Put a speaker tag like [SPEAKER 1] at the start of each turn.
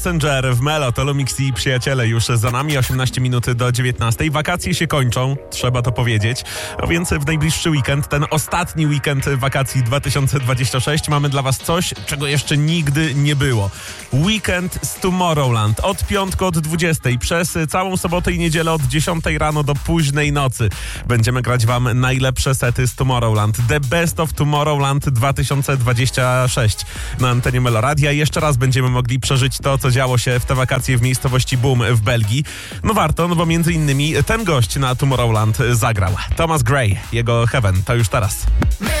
[SPEAKER 1] Messenger w Melo, to Lumix i przyjaciele już za nami, 18 minut do 19. Wakacje się kończą, trzeba to powiedzieć, a więc w najbliższy weekend, ten ostatni weekend wakacji 2026 mamy dla was coś, czego jeszcze nigdy nie było. Weekend z Tomorrowland, od piątku od 20, przez całą sobotę i niedzielę od 10 rano do późnej nocy. Będziemy grać wam najlepsze sety z Tomorrowland, The Best of Tomorrowland 2026 na antenie Meloradia. Jeszcze raz będziemy mogli przeżyć to, co działo się w te wakacje w miejscowości Boom w Belgii. No warto, no bo między innymi ten gość na Tomorrowland zagrał. Thomas Gray, jego Heaven, to już teraz.